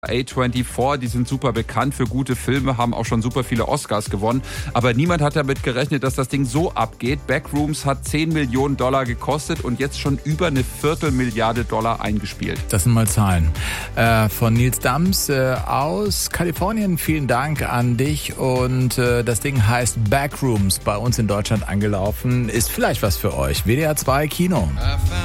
A24, die sind super bekannt für gute Filme, haben auch schon super viele Oscars gewonnen. Aber niemand hat damit gerechnet, dass das Ding so abgeht. Backrooms hat $10 Millionen gekostet und jetzt schon über eine $250 Millionen eingespielt. Das sind mal Zahlen. Von Nils Dams aus Kalifornien. Vielen Dank an dich. Und das Ding heißt Backrooms, bei uns in Deutschland angelaufen. Ist vielleicht was für euch. WDR 2 Kino.